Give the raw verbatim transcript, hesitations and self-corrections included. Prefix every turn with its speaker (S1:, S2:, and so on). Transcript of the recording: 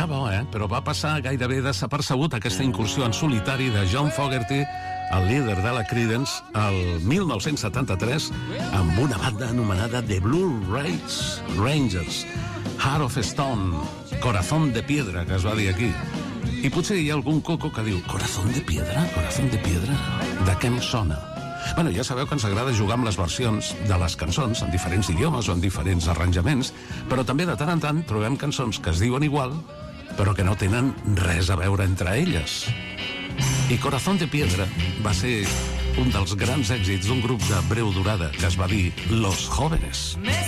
S1: bo, eh? Però va passar gairebé desapercebut aquesta incursió en solitari de John Fogerty, el líder de la Creedence, el mil nou-cents setanta-tres, amb una banda anomenada The Blue Ridge Rangers, Heart of Stone, Corazón de Piedra, que es va dir aquí. I potser hi ha algun coco que diu Corazón de Piedra? Corazón de Piedra? De què em sona? Bueno, ja sabeu que ens agrada jugar amb les versions de les cançons en diferents idiomes o en diferents arranjaments, però també de tant en tant trobem cançons que es diuen igual, però que no tenen res a veure entre elles. I Corazón de Piedra va ser un dels grans èxits d'un grup de breu durada que es va dir Los Jóvenes.